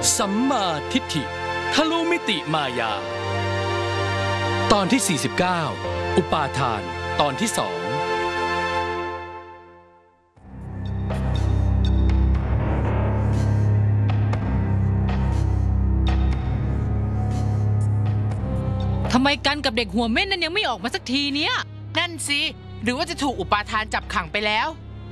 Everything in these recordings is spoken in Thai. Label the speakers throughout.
Speaker 1: สัมมาทิฏฐิทะลุมิติมายาตอนที่ 49 อุปาทานตอนที่ 2
Speaker 2: ทำไมกันกับเด็กหัวเม่นนั้นยังไม่ออกมาสักทีเนี้ย
Speaker 3: นั่นสิหรือว่าจะถูกอุปาทานจับขังไปแล้ว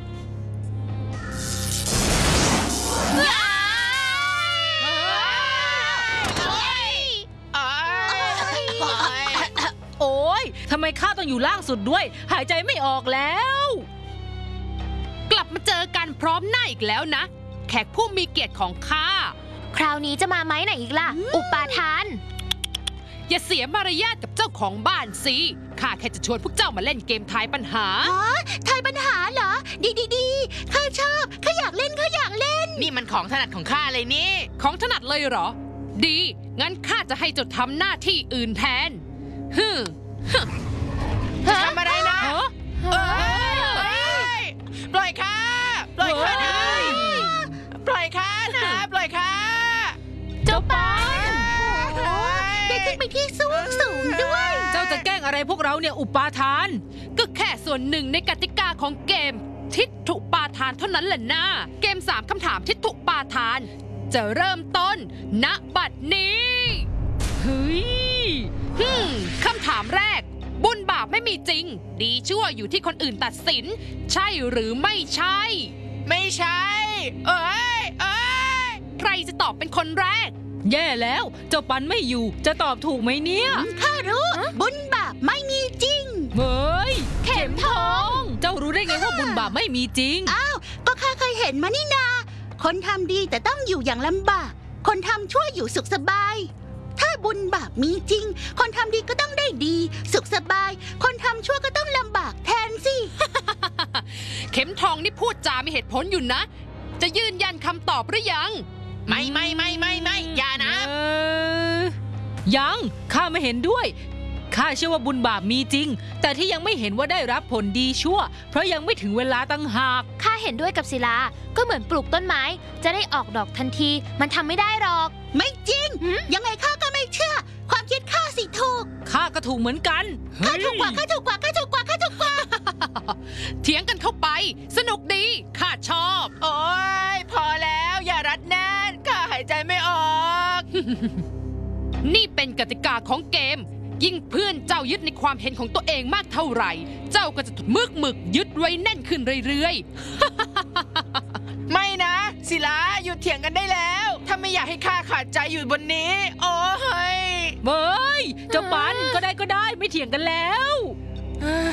Speaker 2: โอ๊ยทำไมข้าต้องอยู่ล่างสุดด้วยหายใจไม่ออกแล้ว
Speaker 3: กลับมาเจอกันพร้อมหน้าอีกแล้วนะแขกผู้มีเกียรติของข้า
Speaker 4: คราวนี้จะมาไหมไหนอีกล่ะอุปาทาน
Speaker 3: อย่าเสียมารยาทกับเจ้าของบ้านสิข้าแค่จะชวนพวกเจ้ามาเล่นเกมทายปัญหา
Speaker 4: ทายปัญหาเหรอดีข้าชอบข้าอยากเล่น
Speaker 3: นี่มันของถนัดของข้าเลยนี่ของถนัดเลยเหรอดีงั้นข้าจะให้เจ้าทำหน้าที่อื่นแทนทำอะไรนะปล่อยข้านะปล่อยข้า
Speaker 4: เจ้าปานได้ขึ้นไปที่สูงด้วย
Speaker 2: เจ้าจะแกล้งอะไรพวกเราเนี่ยอุปาทาน
Speaker 3: ก็แค่ส่วนหนึ่งในกติกาของเกมทิฏฐุปาทานเท่านั้นแหละนะเกม3คำถามทิฏฐุปาทานจะเริ่มต้นณบัดนี้คำถามแรกบุญบาปไม่มีจริงดีชั่วอยู่ที่คนอื่นตัดสินใช่หรือไม่ใช่ไม่ใช่ใครจะตอบเป็นคนแรก
Speaker 2: แย่แล้วเจ้าปันไม่อยู่จะตอบถูกไหมเนี่ย
Speaker 4: ข้ารู้บุญบาปไม่มีจริง
Speaker 2: เฮ้ยเข็มทองเจ้ารู้ได้ไงว่าบุญบาปไม่มีจริง
Speaker 4: อ้าวก็ข้าเคยเห็นมานี่นาคนทำดีแต่ต้องอยู่อย่างลำบากคนทำชั่วอยู่สุขสบายถ้าบุญบาปมีจริงคนทำดีก็ต้องได้ดีสุขสบายคนทำชั่วก็ต้องลำบากแทนสิ
Speaker 3: เข็มทองนี่พูดจามีเหตุผลอยู่นะจะยืนยันคำตอบหรือยังไม่อย่านะ
Speaker 2: ยังข้าไม่เห็นด้วยข้าเชื่อว่าบุญบาปมีจริงแต่ที่ยังไม่เห็นว่าได้รับผลดีชั่วเพราะยังไม่ถึงเวลาตั้งหาก
Speaker 4: ข้าเห็นด้วยกับศิลาก็เหมือนปลูกต้นไม้จะได้ออกดอกทันทีมันทำไม่ได้หรอกไม่จริงยังไงข้าก็ไม่เชื่อความคิดข้าสิถูก
Speaker 2: ข้าก็ถูกเหมือนกัน
Speaker 4: ข้าถูกกว่า
Speaker 3: เถียงกันเข้าไปสนุกดีข้าชอบโอ๊ยพอแล้วอย่ารัดแน่นข้าหายใจไม่ออกนี่เป็นกติกาของเกมยิ่งเพื่อนเจ้ายึดในความเห็นของตัวเองมากเท่าไหร่เจ้าก็จะถูกมึกยึดไว้แน่นขึ้นเรื่อยๆไม่นะศิลาหยุดเถียงกันได้แล้วถ้าไม่อยากให้ข้าขาดใจอยู่บนนี้โอ้ย
Speaker 2: เจ้าปันก็ได้ไม่เถียงกันแล้ว